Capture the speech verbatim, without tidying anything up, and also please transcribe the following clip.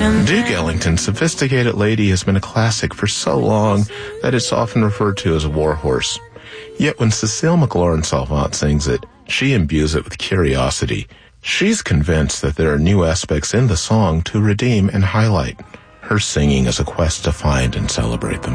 Duke Ellington's Sophisticated Lady has been a classic for so long that it's often referred to as a warhorse. Yet when Cecile McLaurin-Salvant sings it, she imbues it with curiosity. She's convinced that there are new aspects in the song to redeem and highlight. Her singing is a quest to find and celebrate them.